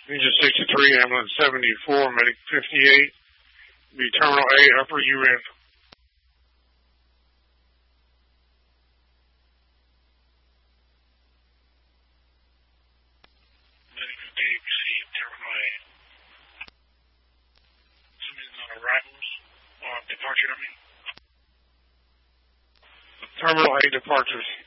Ninja 63, ambulance 74, medic 58. Be terminal A, upper UM. Medic 58, received terminal A. Somebody's on arrivals, departure, I mean. Terminal A departures.